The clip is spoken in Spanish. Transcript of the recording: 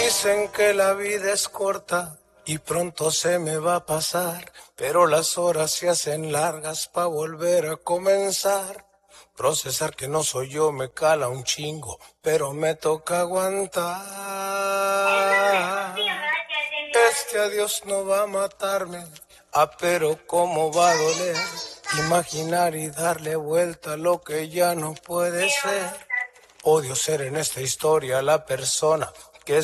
Dicen que la vida es corta y pronto se me va a pasar, pero las horas se hacen largas pa' volver a comenzar. Procesar que no soy yo me cala un chingo, pero me toca aguantar. Este adiós no va a matarme, pero cómo va a doler. Imaginar y darle vuelta a lo que ya no puede ser. Odio ser en esta historia la persona